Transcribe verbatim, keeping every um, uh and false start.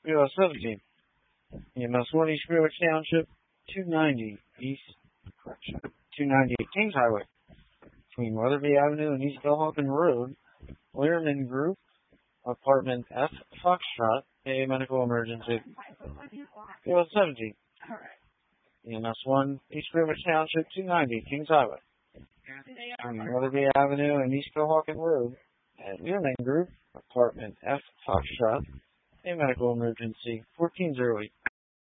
B L seventeen. E M S one, East Greenwich Township, two ninety East, correction, two ninety-eight Kings Highway, between Weatherby Avenue and East Belhauken Road, Learman Group, Apartment F, Foxtrot, a medical emergency. B L seventeen. E M S one, East Greenwich Township, two ninety Kings Highway, between Weatherby Avenue and East Belhauken Road, at Learman Group, Apartment F, Foxtrot, a medical emergency, fourteen oh eight.